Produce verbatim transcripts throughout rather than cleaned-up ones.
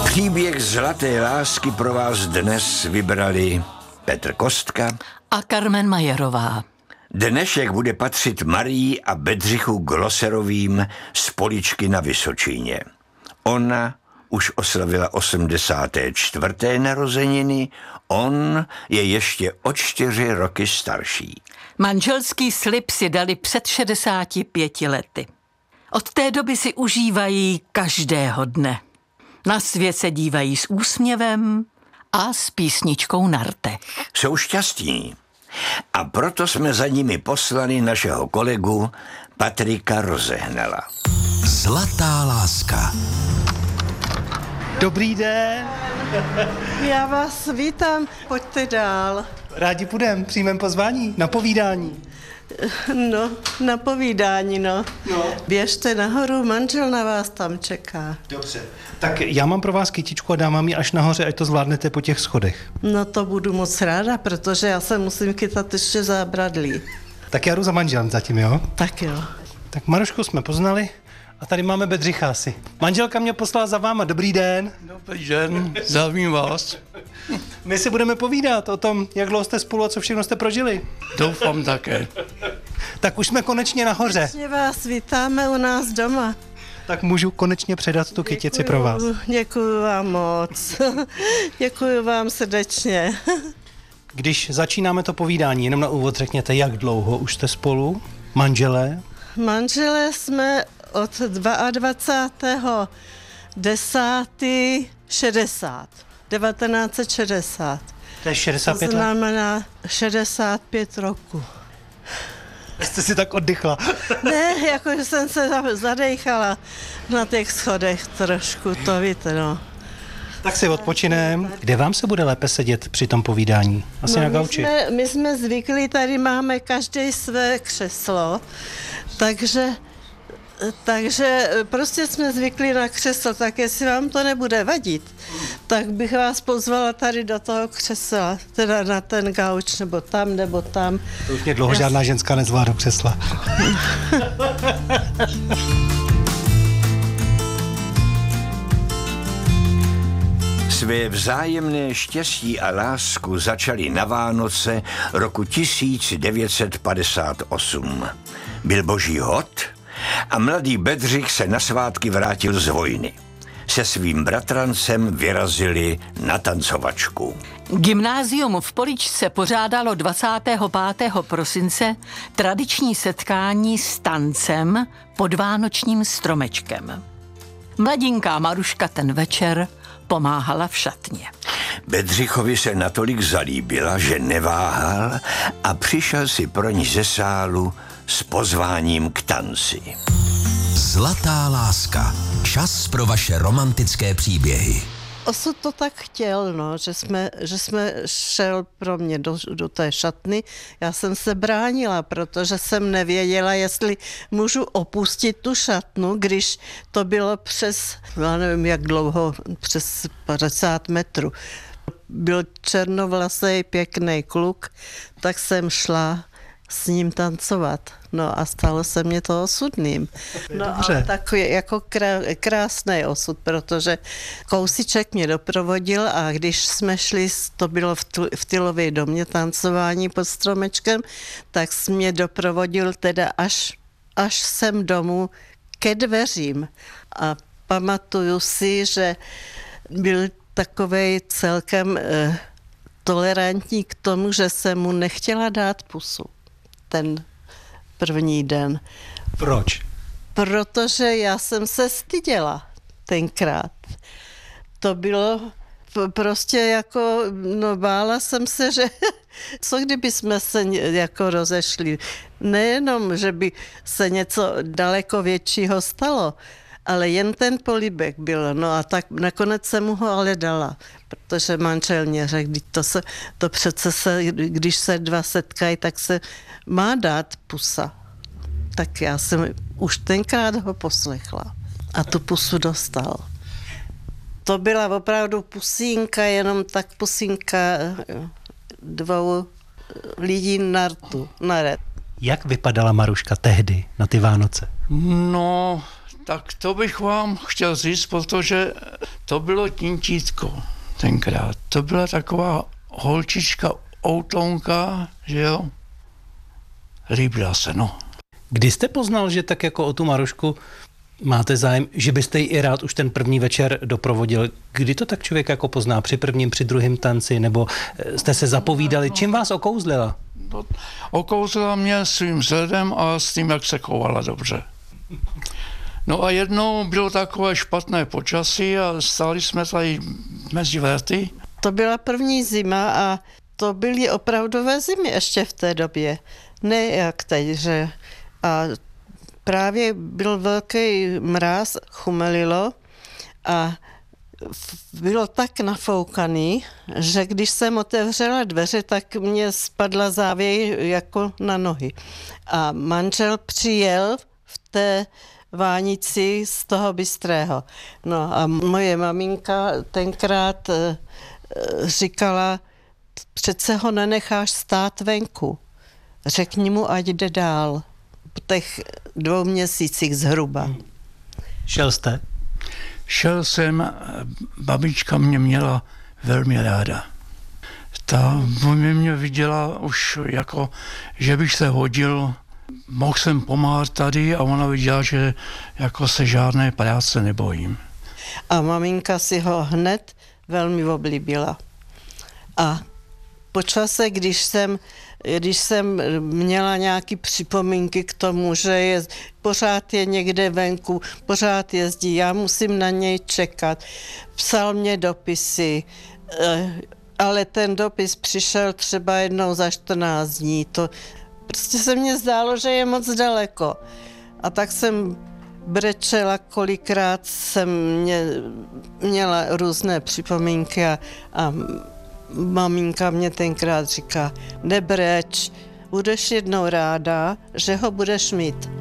Příběh zlaté lásky pro vás dnes vybrali Petr Kostka a Carmen Majerová. Dnešek bude patřit Marii a Bedřichu Gloserovým z Poličky na Vysočině. Ona už oslavila osmdesáté čtvrté narozeniny, on je ještě o čtyři roky starší. Manželský slib si dali před šedesáti pěti lety. Od té doby si užívají každého dne. Na svět se dívají s úsměvem a s písničkou na rtech. Jsou šťastní. A proto jsme za nimi poslali našeho kolegu Patrika Rozehnala. Zlatá láska. Dobrý den. Já vás vítám, pojďte dál. Rádi půjdem, přijmem pozvání na povídání. No, na povídání, no. no. Běžte nahoru, manžel na vás tam čeká. Dobře. Tak já mám pro vás kytičku a dám vám ji až nahoře, ať to zvládnete po těch schodech. No to budu moc ráda, protože já se musím chytat ještě zábradlí. Tak já jdu za manželem zatím, jo? Tak jo. Tak Marušku jsme poznali a tady máme Bedřicha asi. Manželka mě poslala za váma, dobrý den. Dobrý den, zdravím vás. My si budeme povídat o tom, jak dlouho jste spolu a co všechno jste prožili. Doufám také. Tak už jsme konečně nahoře. Konečně vás vítáme u nás doma. Tak můžu konečně předat tu kytici pro vás. Děkuju vám moc. Děkuju vám srdečně. Když začínáme to povídání, jenom na úvod řekněte, jak dlouho už jste spolu, manželé? Manželé jsme od dvacátého druhého desátého šedesát. devatenáct set šedesát. To je šedesát pět to let? znamená šedesát pět roku. Jste si tak oddychla. Ne, jakože jsem se zadejchala na těch schodech trošku, to víte, no. Tak si odpočinem. Kde vám se bude lépe sedět při tom povídání? Asi no, na gauči. My jsme, my jsme zvyklí, tady máme každý své křeslo, takže... Takže prostě jsme zvykli na křeslo, tak jestli vám to nebude vadit, tak bych vás pozvala tady do toho křesla, teda na ten gauč, nebo tam, nebo tam. To už mě dlouho Já... žádná ženská nezvládá do křesla. Své vzájemné štěstí a lásku začali na Vánoce roku tisíc devět set padesát osm. Byl boží hod a mladý Bedřich se na svátky vrátil z vojny. Se svým bratrancem vyrazili na tancovačku. Gymnázium v Poličce pořádalo dvacátého pátého prosince tradiční setkání s tancem pod vánočním stromečkem. Mladinká Maruška ten večer pomáhala v šatně. Bedřichovi se natolik zalíbila, že neváhal a přišel si pro ní ze sálu s pozváním k tanci. Zlatá láska. Čas pro vaše romantické příběhy. Osud to tak chtěl, no, že jsme, že jsme šel pro mě do, do té šatny. Já jsem se bránila, protože jsem nevěděla, jestli můžu opustit tu šatnu, když to bylo přes, já nevím jak dlouho, přes padesát metrů. Byl černovlasý, pěkný kluk, tak jsem šla s ním tancovat. No a stalo se mě to osudným. No ale takový jako krá, krásný osud, protože kousíček mě doprovodil a když jsme šli, to bylo v, tu, v Tylově domě tancování pod stromečkem, tak jsi mě doprovodil teda až, až sem domů ke dveřím. A pamatuju si, že byl takovej celkem eh, tolerantní k tomu, že jsem mu nechtěla dát pusu ten první den. Proč? Protože já jsem se styděla tenkrát. To bylo prostě jako, no bála jsem se, že co kdyby jsme se jako rozešli. Nejenom, že by se něco daleko většího stalo, ale jen ten políbek byl. No a tak nakonec jsem mu ho ale dala, protože manžel mě řekl, to, se, to přece se, když se dva setkají, tak se má dát pusa. Tak já jsem už tenkrát ho poslechla a tu pusu dostal. To byla opravdu pusínka, jenom tak pusínka dvou lidí na rtu, na red. Jak vypadala Maruška tehdy na ty Vánoce? No, tak to bych vám chtěl říct, protože to bylo tintítko tenkrát. To byla taková holčička, outonka, že jo? Líbila se, no. Kdy jste poznal, že tak jako o tu Marušku máte zájem, že byste ji i rád už ten první večer doprovodil? Kdy to tak člověk jako pozná? Při prvním, při druhém tanci? Nebo jste se zapovídali? Čím vás okouzlila? No, okouzlila mě svým vzhledem a s tím, jak se chovala dobře. No a jednou bylo takové špatné počasí a stáli jsme tady mezi vrty. To byla první zima a to byly opravdové zimy ještě v té době. Ne jak teď, že... A právě byl velký mráz, chumelilo a bylo tak nafoukaný, že když jsem otevřela dveře, tak mě spadla závěj jako na nohy. A manžel přijel v té vánici z toho Bystrého. No a moje maminka tenkrát e, říkala, přece ho nenecháš stát venku. Řekni mu, ať jde dál. Po těch dvou měsících zhruba. Šel jste? Šel jsem, babička mě měla velmi ráda. Ta mě viděla už jako, že bych se hodil, mohl jsem pomáhat tady a ona viděla, že jako se žádné práce nebojím. A maminka si ho hned velmi oblíbila. A po čase, když jsem, když jsem měla nějaké připomínky k tomu, že je, pořád je někde venku, pořád jezdí, já musím na něj čekat. Psal mě dopisy, ale ten dopis přišel třeba jednou za čtrnáct dní. To prostě se mně zdálo, že je moc daleko. A tak jsem brečela, kolikrát jsem mě, měla různé připomínky a, a maminka mě tenkrát říká, nebreč, budeš jednou ráda, že ho budeš mít.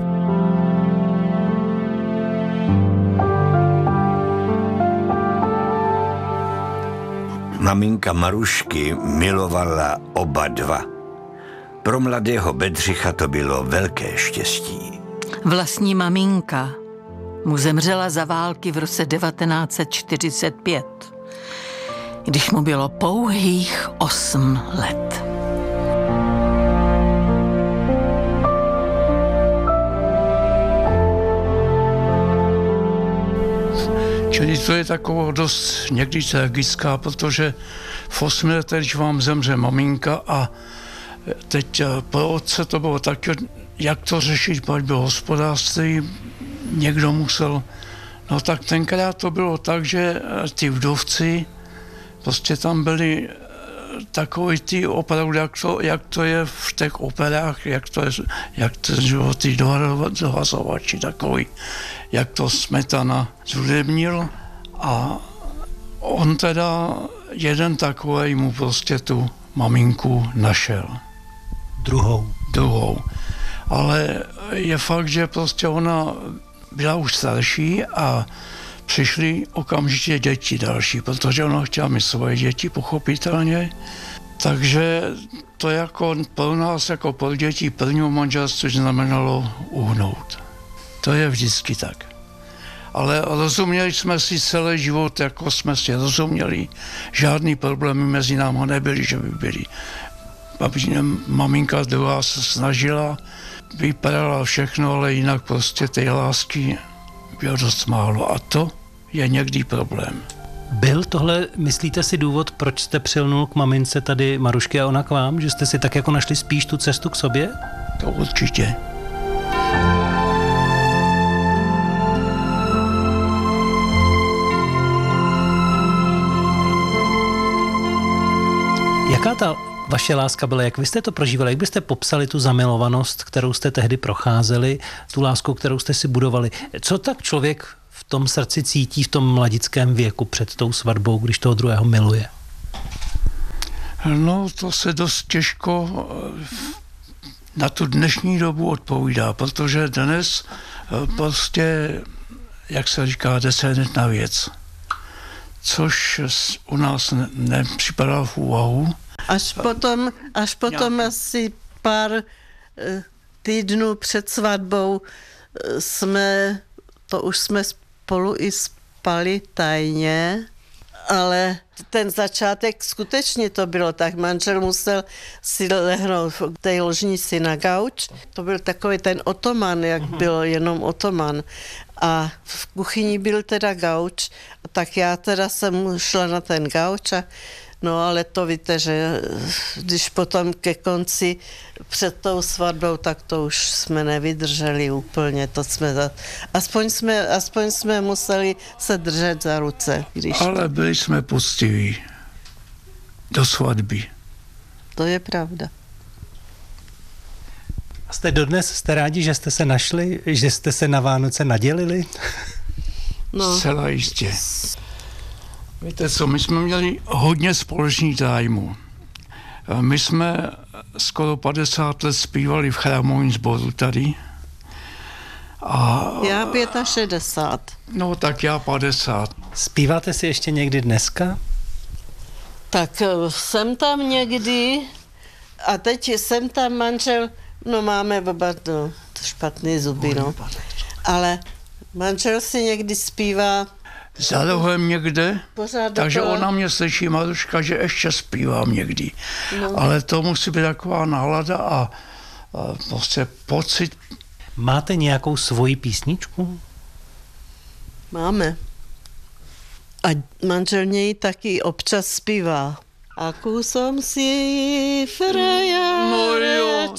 Maminka Marušky milovala oba dva. Pro mladého Bedřicha to bylo velké štěstí. Vlastní maminka mu zemřela za války v roce devatenáct set čtyřicet pět, když mu bylo pouhých osm let. Čili to je taková dost někdy tragická, protože v osmi letech, když vám zemře maminka a teď pro otce to bylo taky, jak to řešit, pak bylo hospodářství, někdo musel, no tak tenkrát to bylo tak, že ty vdovci, prostě tam byli takový ty opravdu, jak to, jak to je v těch operách, jak to je, jak to je ty dohazovači takový, jak to Smetana zhudebnil a on teda jeden takový mu prostě tu maminku našel. Druhou. Druhou. Ale je fakt, že prostě ona byla už starší a přišly okamžitě děti další, protože ona chtěla mít svoje děti, pochopitelně. Takže to jako pro nás, jako pro děti prvního manželství znamenalo uhnout. To je vždycky tak. Ale rozuměli jsme si celý život, jako jsme si rozuměli. Žádný problémy mezi náma nebyly, že by byly. Maminka druhá se snažila, vypadala všechno, ale jinak prostě té lásky bylo dost málo. A to je někdy problém. Byl tohle, myslíte si, důvod, proč jste přilnul k mamince tady Marušky a ona k vám? Že jste si tak jako našli spíš tu cestu k sobě? To určitě. Jaká ta vaše láska byla, jak vy jste to prožívali, jak byste popsali tu zamilovanost, kterou jste tehdy procházeli, tu lásku, kterou jste si budovali? Co tak člověk v tom srdci cítí v tom mladickém věku před tou svatbou, když toho druhého miluje? No, to se dost těžko na tu dnešní dobu odpovídá, protože dnes prostě, jak se říká, jde se hned na věc. Což u nás nepřipadá v úvahu. Až potom, až potom asi pár týdnů před svatbou jsme, to už jsme spolu i spali tajně, ale ten začátek skutečně to bylo tak. Manžel musel si lehnout v té ložnici na gauč. To byl takový ten otoman, jak byl jenom otoman. A v kuchyni byl teda gauč, tak já teda jsem šla na ten gauč a no ale to víte, že když potom ke konci před tou svatbou, tak to už jsme nevydrželi úplně, to jsme, aspoň jsme, aspoň jsme museli se držet za ruce. Když Ale byli jsme poctiví do svatby. To je pravda. A jste dodnes, jste rádi, že jste se našli, že jste se na Vánoce nadělili? No. Zcela jistě. Víte co, my jsme měli hodně společných zájmů. My jsme skoro padesát let zpívali v chrámovém sboru tady. A, Já šedesát pět. No tak já padesát. Zpíváte si ještě někdy dneska? Tak jsem tam někdy a teď jsem tam manžel, no máme oba no, špatný zuby, no. Ale manžel si někdy zpívá Za rohem někde, pořád takže dokola. ona mě slyší, Maruška, že ještě zpívám někdy. No. Ale to musí být taková nálada a, a prostě pocit. Máte nějakou svoji písničku? Máme. A manžel něj taky občas zpívá. Aku som si fraja, No jo,